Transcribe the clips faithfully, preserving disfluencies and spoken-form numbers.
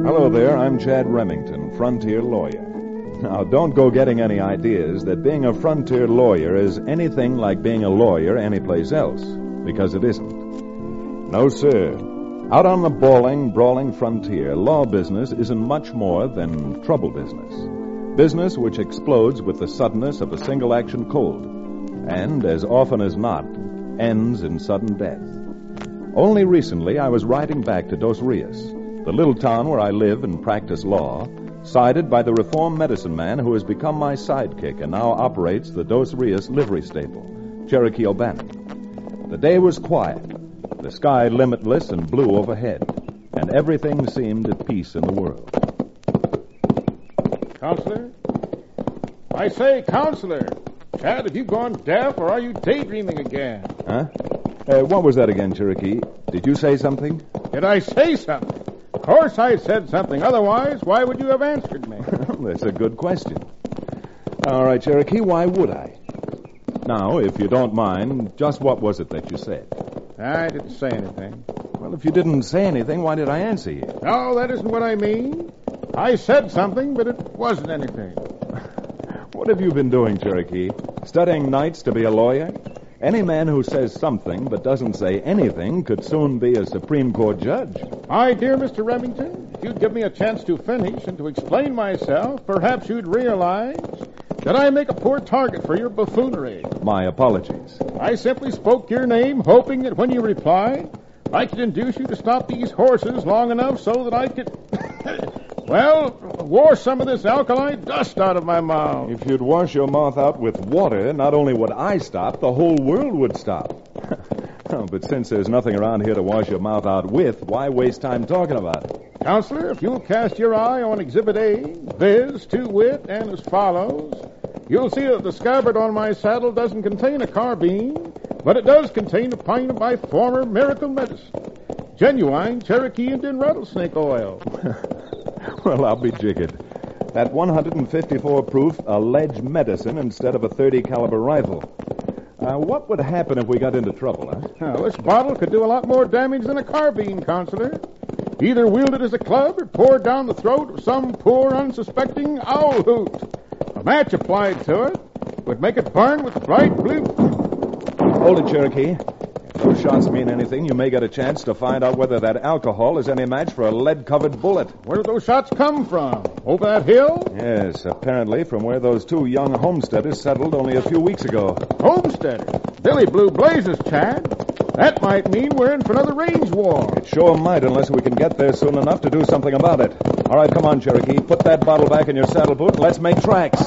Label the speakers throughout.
Speaker 1: Hello there, I'm Chad Remington, Frontier Lawyer. Now, don't go getting any ideas that being a Frontier Lawyer is anything like being a lawyer anyplace else, because it isn't. No, sir. Out on the bawling, brawling frontier, law business isn't much more than trouble business. Business which explodes with the suddenness of a single-action cold, and, as often as not, ends in sudden death. Only recently I was riding back to Dos Rios, the little town where I live and practice law, sided by the reformed medicine man who has become my sidekick and now operates the Dos Rios livery stable, Cherokee O'Bannon. The day was quiet, the sky limitless and blue overhead, and everything seemed at peace in the world.
Speaker 2: Counselor? I say, Counselor, Chad, have you gone deaf or are you daydreaming again?
Speaker 1: Huh? Uh, what was that again, Cherokee? Did you say something?
Speaker 2: Did I say something? Of course I said something. Otherwise, why would you have answered me?
Speaker 1: That's a good question. All right, Cherokee, why would I? Now, if you don't mind, just what was it that you said?
Speaker 2: I didn't say anything.
Speaker 1: Well, if you didn't say anything, why did I answer you?
Speaker 2: No, that isn't what I mean. I said something, but it wasn't anything.
Speaker 1: What have you been doing, Cherokee? Studying nights to be a lawyer? Any man who says something but doesn't say anything could soon be a Supreme Court judge.
Speaker 2: My dear Mister Remington, if you'd give me a chance to finish and to explain myself, perhaps you'd realize that I make a poor target for your buffoonery.
Speaker 1: My apologies.
Speaker 2: I simply spoke your name, hoping that when you replied, I could induce you to stop these horses long enough so that I could, well, wash some of this alkali dust out of my mouth.
Speaker 1: If you'd wash your mouth out with water, not only would I stop, the whole world would stop. Oh, but since there's nothing around here to wash your mouth out with, why waste time talking about it?
Speaker 2: Counselor, if you'll cast your eye on Exhibit A, viz., to wit, and as follows, you'll see that the scabbard on my saddle doesn't contain a carbine, but it does contain a pint of my former miracle medicine, genuine Cherokee Indian rattlesnake oil.
Speaker 1: Well, I'll be jiggered. That one fifty-four proof alleged medicine instead of a thirty caliber rifle. Uh, what would happen if we got into trouble, huh?
Speaker 2: Now, this bottle could do a lot more damage than a carbine, Counselor. Either wield it as a club or pour it down the throat of some poor, unsuspecting owl hoot. A match applied to it would make it burn with bright blue.
Speaker 1: Hold it, Cherokee. If those shots mean anything, you may get a chance to find out whether that alcohol is any match for a lead-covered bullet.
Speaker 2: Where did those shots come from? Over that hill?
Speaker 1: Yes, apparently from where those two young homesteaders settled only a few weeks ago.
Speaker 2: Homesteaders? Billy Blue Blazes, Chad. That might mean we're in for another range war.
Speaker 1: It sure might, unless we can get there soon enough to do something about it. All right, come on, Cherokee. Put that bottle back in your saddle boot and let's make tracks.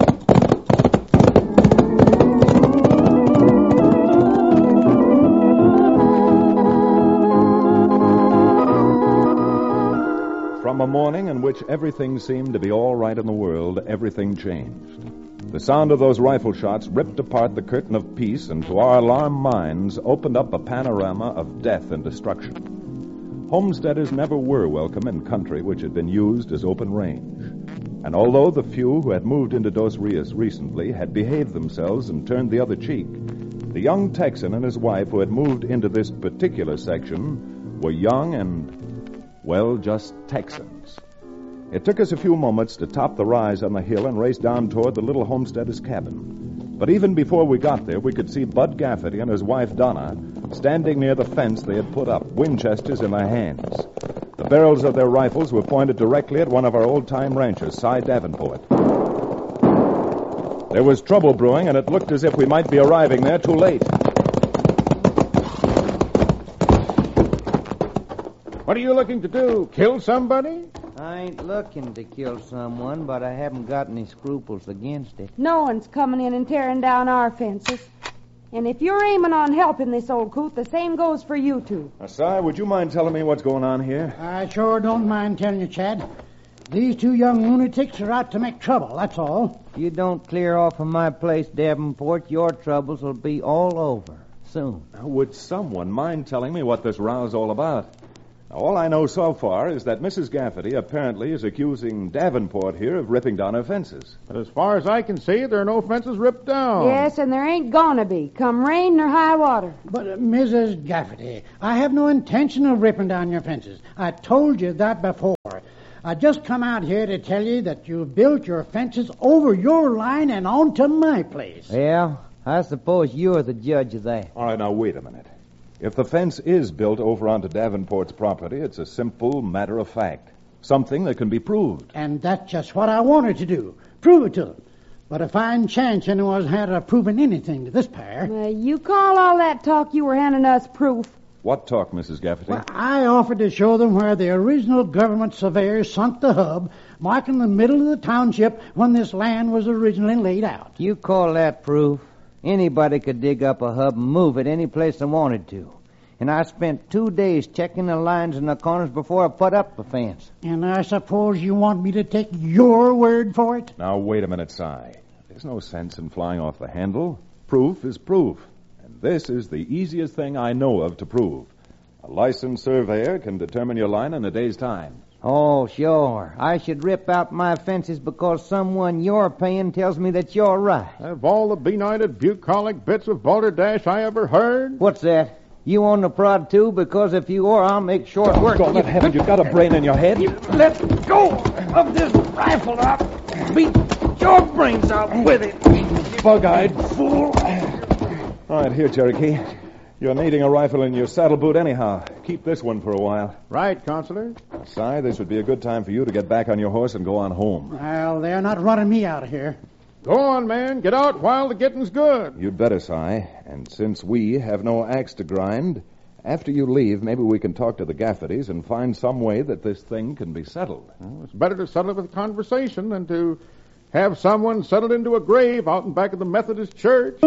Speaker 1: From a morning in which everything seemed to be all right in the world, everything changed. The sound of those rifle shots ripped apart the curtain of peace and, to our alarmed minds, opened up a panorama of death and destruction. Homesteaders never were welcome in country which had been used as open range. And although the few who had moved into Dos Rios recently had behaved themselves and turned the other cheek, the young Texan and his wife who had moved into this particular section were young and, well, just Texans. It took us a few moments to top the rise on the hill and race down toward the little homesteader's cabin. But even before we got there, we could see Bud Gafferty and his wife, Donna, standing near the fence they had put up, Winchesters in their hands. The barrels of their rifles were pointed directly at one of our old-time ranchers, Cy Davenport. There was trouble brewing, and it looked as if we might be arriving there too late.
Speaker 2: What are you looking to do? Kill somebody?
Speaker 3: I ain't looking to kill someone, but I haven't got any scruples against it.
Speaker 4: No one's coming in and tearing down our fences. And if you're aiming on helping this old coot, the same goes for you two.
Speaker 1: Now, Si, would you mind telling me what's going on here?
Speaker 5: I sure don't mind telling you, Chad. These two young lunatics are out to make trouble, that's all.
Speaker 3: If you don't clear off of my place, Davenport, your troubles will be all over soon.
Speaker 1: Now, would someone mind telling me what this row's all about? Now, all I know so far is that Missus Gafferty apparently is accusing Davenport here of ripping down her fences.
Speaker 2: But as far as I can see, there are no fences ripped down.
Speaker 4: Yes, and there ain't gonna be, come rain or high water.
Speaker 5: But, uh, Missus Gafferty, I have no intention of ripping down your fences. I told you that before. I just come out here to tell you that you've built your fences over your line and onto my place.
Speaker 3: Yeah, I suppose you're the judge of that.
Speaker 1: All right, now, wait a minute. If the fence is built over onto Davenport's property, it's a simple matter of fact. Something that can be proved.
Speaker 5: And that's just what I wanted to do. Prove it to them. But a fine chance anyone's had of proving anything to this pair.
Speaker 4: Uh, you call all that talk you were handing us proof?
Speaker 1: What talk, Missus Gafferty?
Speaker 5: Well, I offered to show them where the original government surveyor sunk the hub, marking the middle of the township when this land was originally laid out.
Speaker 3: You call that proof? Anybody could dig up a hub and move it any place they wanted to. And I spent two days checking the lines in the corners before I put up the fence.
Speaker 5: And I suppose you want me to take your word for it?
Speaker 1: Now, wait a minute, Si. There's no sense in flying off the handle. Proof is proof. And this is the easiest thing I know of to prove. A licensed surveyor can determine your line in a day's time.
Speaker 3: Oh, sure. I should rip out my fences because someone you're paying tells me that you're right.
Speaker 2: Of all the benighted, bucolic bits of balderdash I ever heard.
Speaker 3: What's that? You on the prod, too? Because if you are, I'll make short work.
Speaker 1: God,
Speaker 3: you...
Speaker 1: heaven, you've got a brain in your head.
Speaker 3: You let go of this rifle. I'll beat your brains out with it.
Speaker 1: Bug-eyed fool. All right, here, Cherokee. You're needing a rifle in your saddle boot anyhow. Keep this one for a while.
Speaker 2: Right, Counselor.
Speaker 1: Si, this would be a good time for you to get back on your horse and go on home.
Speaker 5: Well, they're not running me out of here.
Speaker 2: Go on, man. Get out while the getting's good.
Speaker 1: You'd better, Si. And since we have no axe to grind, after you leave, maybe we can talk to the Gaffertys and find some way that this thing can be settled.
Speaker 2: Well, it's better to settle it with conversation than to have someone settled into a grave out in back of the Methodist church.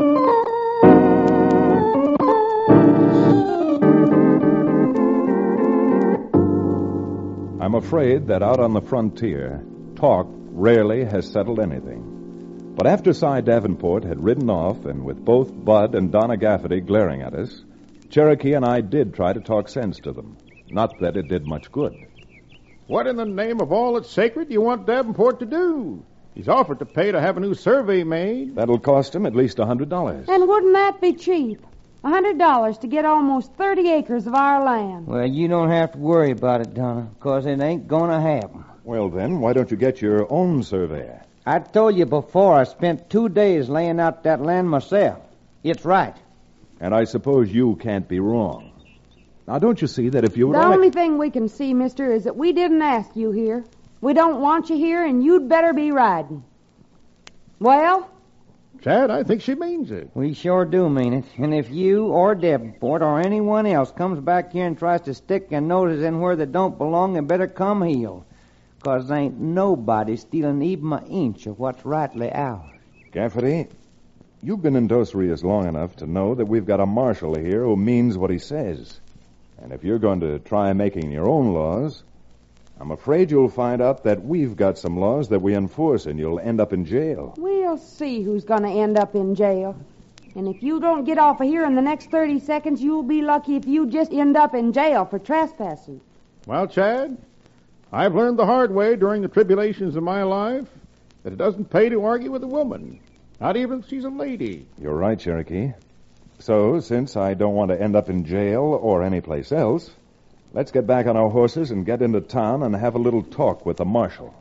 Speaker 1: I'm afraid that out on the frontier, talk rarely has settled anything. But after Si Davenport had ridden off, and with both Bud and Donna Gafferty glaring at us, Cherokee and I did try to talk sense to them. Not that it did much good.
Speaker 2: What in the name of all that's sacred do you want Davenport to do? He's offered to pay to have a new survey made.
Speaker 1: That'll cost him at least a hundred dollars.
Speaker 4: And wouldn't that be cheap? A hundred dollars to get almost thirty acres of our land.
Speaker 3: Well, you don't have to worry about it, Donna, because it ain't going to happen.
Speaker 1: Well, then, why don't you get your own surveyor?
Speaker 3: I told you before I spent two days laying out that land myself. It's right.
Speaker 1: And I suppose you can't be wrong. Now, don't you see that if you...
Speaker 4: The only thing we can see, mister, is that we didn't ask you here. We don't want you here, and you'd better be riding. Well?
Speaker 2: Chad, I think she means it.
Speaker 3: We sure do mean it. And if you or Davenport or anyone else comes back here and tries to stick their noses in where they don't belong, they better come healed. Because ain't nobody stealing even an inch of what's rightly ours.
Speaker 1: Gafferty, you've been in Dos Rios long enough to know that we've got a marshal here who means what he says. And if you're going to try making your own laws, I'm afraid you'll find out that we've got some laws that we enforce and you'll end up in jail.
Speaker 4: We'll see who's going to end up in jail. And if you don't get off of here in the next thirty seconds, you'll be lucky if you just end up in jail for trespassing.
Speaker 2: Well, Chad, I've learned the hard way during the tribulations of my life that it doesn't pay to argue with a woman, not even if she's a lady.
Speaker 1: You're right, Cherokee. So, since I don't want to end up in jail or anyplace else, let's get back on our horses and get into town and have a little talk with the marshal.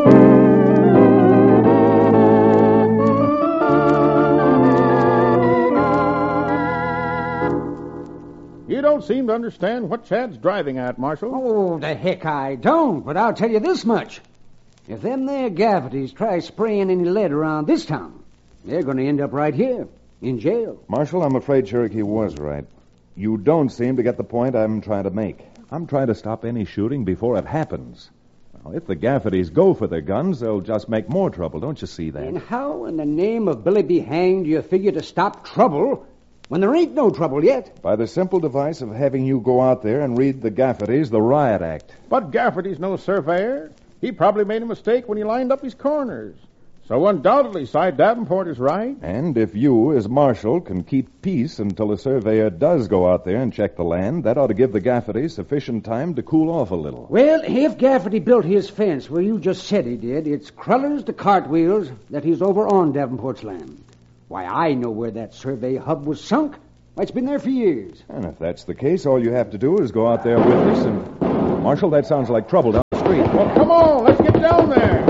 Speaker 2: You don't seem to understand what Chad's driving at, Marshal.
Speaker 6: Oh, the heck I don't, but I'll tell you this much. If them there Gaffertys try spraying any lead around this town, they're going to end up right here, in jail.
Speaker 1: Marshal, I'm afraid Cherokee was right. You don't seem to get the point I'm trying to make. I'm trying to stop any shooting before it happens. Now, if the Gaffertys go for their guns, they'll just make more trouble. Don't you see that?
Speaker 6: And how in the name of Billy be hanged do you figure to stop trouble when there ain't no trouble yet?
Speaker 1: By the simple device of having you go out there and read the Gaffertys the riot act.
Speaker 2: But Gafferty's no surveyor. He probably made a mistake when he lined up his corners. So undoubtedly, Si Davenport is right.
Speaker 1: And if you, as marshal, can keep peace until the surveyor does go out there and check the land, that ought to give the Gaffertys sufficient time to cool off a little.
Speaker 6: Well, if Gafferty built his fence where you just said he did, it's crullers to cartwheels that he's over on Davenport's land. Why, I know where that survey hub was sunk. Why, it's been there for years.
Speaker 1: And if that's the case, all you have to do is go out there with us and... Marshal, that sounds like trouble, doesn't it?
Speaker 3: street.
Speaker 2: Well, come on, let's get down there.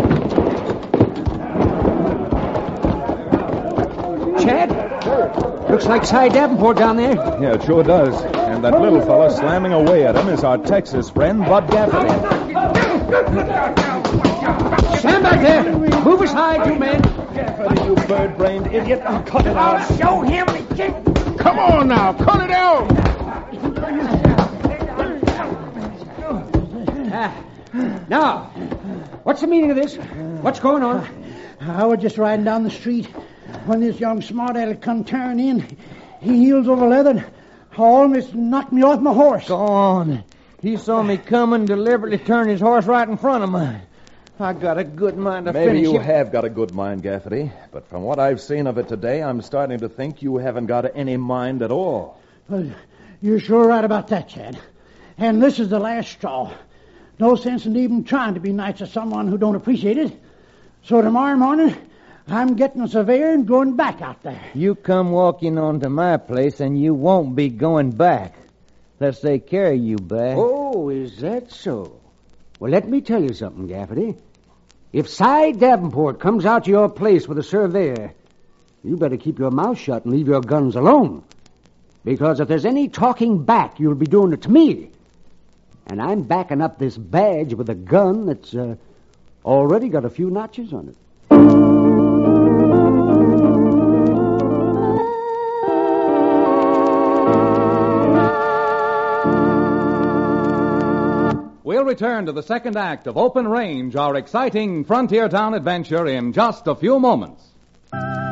Speaker 6: Chad, looks like Cy Davenport down there.
Speaker 1: Yeah, it sure does. And that little fella slamming away at him is our Texas friend, Bud Gaffney.
Speaker 6: Stand back there. Move aside, you men.
Speaker 1: Gaffney, you bird-brained idiot. I'll cut it out.
Speaker 3: I'll show him the kick.
Speaker 2: Come on now, cut it out.
Speaker 6: Ah, now, what's the meaning of this? What's going on?
Speaker 5: I was just riding down the street when this young smart aleck come tearing in. He heels over leather. Almost knocked me off my horse.
Speaker 3: Go on. He saw me coming, deliberately turned his horse right in front of mine. I got a good mind to
Speaker 1: Maybe
Speaker 3: finish
Speaker 1: you
Speaker 3: him.
Speaker 1: have got a good mind, Gaffney, but from what I've seen of it today, I'm starting to think you haven't got any mind at all.
Speaker 5: Well, you're sure right about that, Chad. And this is the last straw. No sense in even trying to be nice to someone who don't appreciate it. So tomorrow morning, I'm getting a surveyor and going back out there.
Speaker 3: You come walking onto my place and you won't be going back. Unless they carry you back.
Speaker 6: Oh, is that so? Well, let me tell you something, Gaffney. If Cy Davenport comes out to your place with a surveyor, you better keep your mouth shut and leave your guns alone. Because if there's any talking back, you'll be doing it to me. And I'm backing up this badge with a gun that's uh, already got a few notches on it.
Speaker 7: We'll return to the second act of Open Range, our exciting frontier town adventure, in just a few moments.